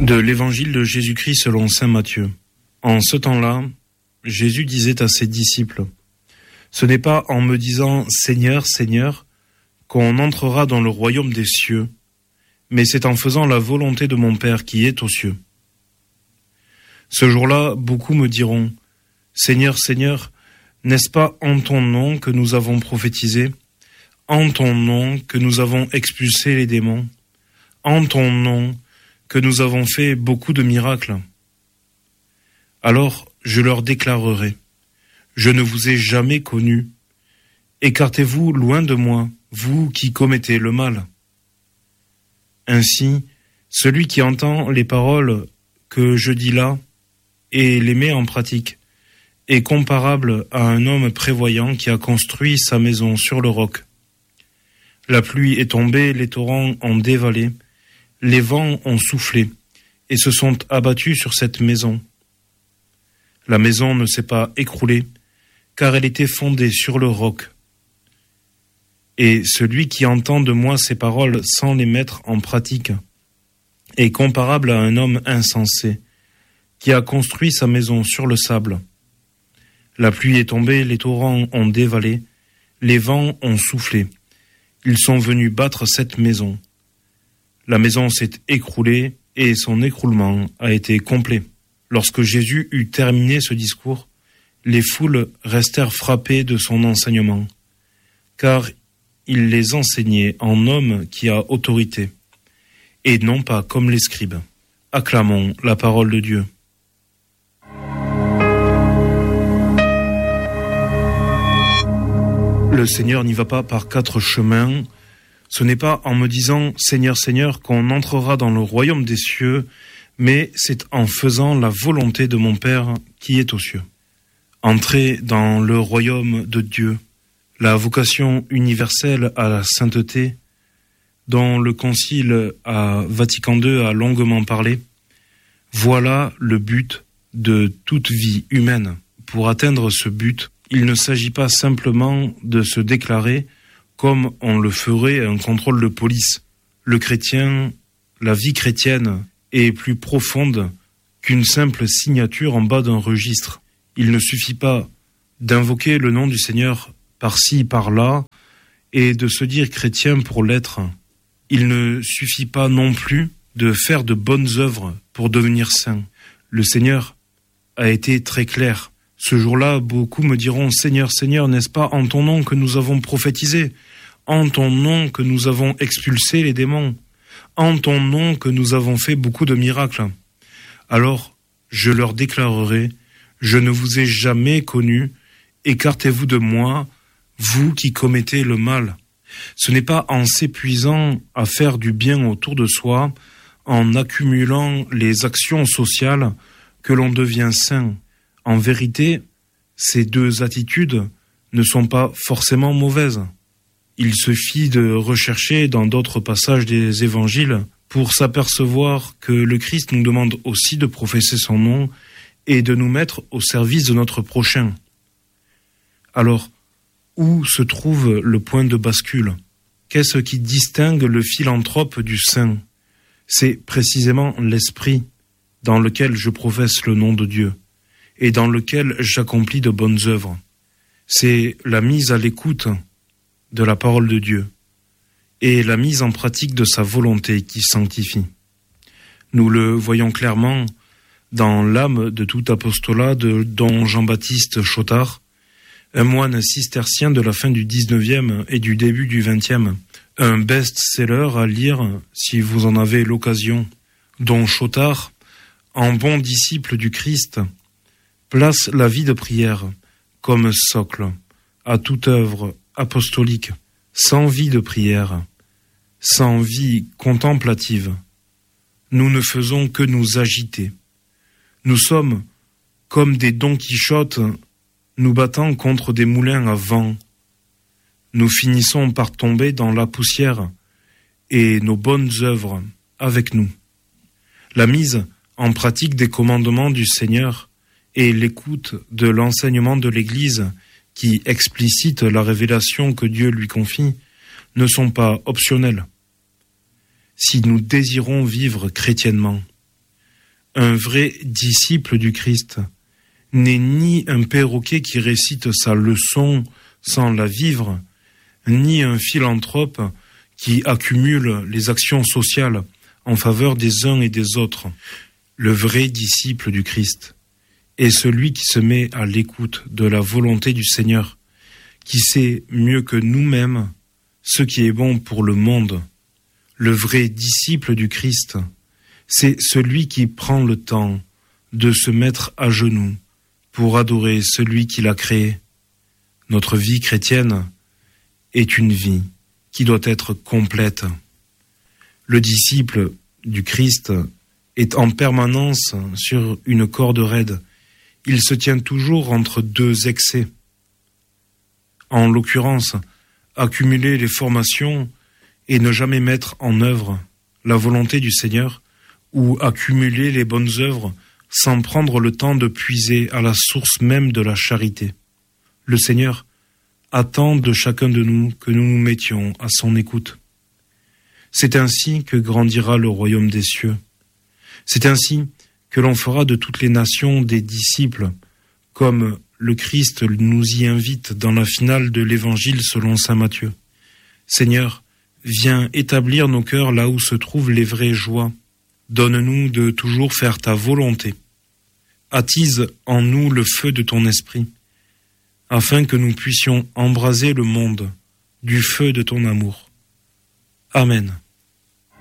De l'Évangile de Jésus-Christ selon saint Matthieu. En ce temps-là, Jésus disait à ses disciples : « Ce n'est pas en me disant « Seigneur, Seigneur » qu'on entrera dans le royaume des cieux, mais c'est en faisant la volonté de mon Père qui est aux cieux. » Ce jour-là, beaucoup me diront : « Seigneur, Seigneur, n'est-ce pas en ton nom que nous avons prophétisé, en ton nom que nous avons expulsé les démons, en ton nom que nous avons fait beaucoup de miracles ? Alors je leur déclarerai : je ne vous ai jamais connus. Écartez-vous loin de moi, vous qui commettez le mal. Ainsi, celui qui entend les paroles que je dis là et les met en pratique est comparable à un homme prévoyant qui a construit sa maison sur le roc. La pluie est tombée, les torrents ont dévalé, les vents ont soufflé et se sont abattus sur cette maison. La maison ne s'est pas écroulée, car elle était fondée sur le roc. Et celui qui entend de moi ces paroles sans les mettre en pratique est comparable à un homme insensé qui a construit sa maison sur le sable. La pluie est tombée, les torrents ont dévalé, les vents ont soufflé. Ils sont venus battre cette maison. La maison s'est écroulée et son écroulement a été complet. Lorsque Jésus eut terminé ce discours, les foules restèrent frappées de son enseignement, car il les enseignait en homme qui a autorité, et non pas comme les scribes. Acclamons la parole de Dieu. Le Seigneur n'y va pas par 4 chemins. Ce n'est pas en me disant « Seigneur, Seigneur » qu'on entrera dans le royaume des cieux, mais c'est en faisant la volonté de mon Père qui est aux cieux. Entrer dans le royaume de Dieu, la vocation universelle à la sainteté, dont le Concile à Vatican II a longuement parlé, voilà le but de toute vie humaine. Pour atteindre ce but, il ne s'agit pas simplement de se déclarer comme on le ferait un contrôle de police. Le chrétien, la vie chrétienne est plus profonde qu'une simple signature en bas d'un registre. Il ne suffit pas d'invoquer le nom du Seigneur par-ci, par-là, et de se dire chrétien pour l'être. Il ne suffit pas non plus de faire de bonnes œuvres pour devenir saint. Le Seigneur a été très clair. Ce jour-là, beaucoup me diront « Seigneur, Seigneur, n'est-ce pas en ton nom que nous avons prophétisé ? En ton nom que nous avons expulsé les démons ? En ton nom que nous avons fait beaucoup de miracles ?» Alors, je leur déclarerai « Je ne vous ai jamais connus, écartez-vous de moi, vous qui commettez le mal. » Ce n'est pas en s'épuisant à faire du bien autour de soi, en accumulant les actions sociales, que l'on devient saint. En vérité, ces 2 attitudes ne sont pas forcément mauvaises. Il suffit de rechercher dans d'autres passages des évangiles pour s'apercevoir que le Christ nous demande aussi de professer son nom et de nous mettre au service de notre prochain. Alors, où se trouve le point de bascule ? Qu'est-ce qui distingue le philanthrope du saint ? C'est précisément l'esprit dans lequel je professe le nom de Dieu et dans lequel j'accomplis de bonnes œuvres. C'est la mise à l'écoute de la parole de Dieu et la mise en pratique de sa volonté qui sanctifie. Nous le voyons clairement dans l'âme de tout apostolat de don Jean-Baptiste Chotard, un moine cistercien de la fin du 19e et du début du 20e, un best-seller à lire si vous en avez l'occasion. Don Chotard, en bon disciple du Christ, place la vie de prière comme socle à toute œuvre apostolique. Sans vie de prière, sans vie contemplative, nous ne faisons que nous agiter. Nous sommes comme des Don Quichotte nous battant contre des moulins à vent. Nous finissons par tomber dans la poussière et nos bonnes œuvres avec nous. La mise en pratique des commandements du Seigneur et l'écoute de l'enseignement de l'Église qui explicite la révélation que Dieu lui confie ne sont pas optionnels. Si nous désirons vivre chrétiennement, Un vrai disciple du Christ n'est ni un perroquet qui récite sa leçon sans la vivre, ni un philanthrope qui accumule les actions sociales en faveur des uns et des autres. Le vrai disciple du Christ est celui qui se met à l'écoute de la volonté du Seigneur, qui sait mieux que nous-mêmes ce qui est bon pour le monde. Le vrai disciple du Christ, c'est celui qui prend le temps de se mettre à genoux pour adorer celui qui l'a créé. Notre vie chrétienne est une vie qui doit être complète. Le disciple du Christ est en permanence sur une corde raide. Il se tient toujours entre deux excès. En l'occurrence, accumuler les formations et ne jamais mettre en œuvre la volonté du Seigneur, ou accumuler les bonnes œuvres sans prendre le temps de puiser à la source même de la charité. Le Seigneur attend de chacun de nous que nous nous mettions à son écoute. C'est ainsi que grandira le royaume des cieux. C'est ainsi que l'on fera de toutes les nations des disciples, comme le Christ nous y invite dans la finale de l'Évangile selon saint Matthieu. Seigneur, viens établir nos cœurs là où se trouvent les vraies joies. Donne-nous de toujours faire ta volonté. Attise en nous le feu de ton esprit, afin que nous puissions embraser le monde du feu de ton amour. Amen.